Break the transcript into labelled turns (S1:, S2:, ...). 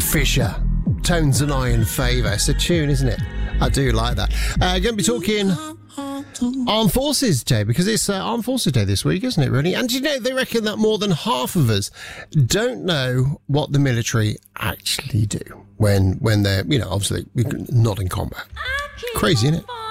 S1: Fisher, Tones and I in Favour. It's a tune, isn't it? I do like that. Going to be talking Armed Forces Day, because it's Armed Forces Day this week, isn't it, really? And you know, they reckon that more than half of us don't know what the military actually do when they're, you know, obviously not in combat. Crazy, isn't it?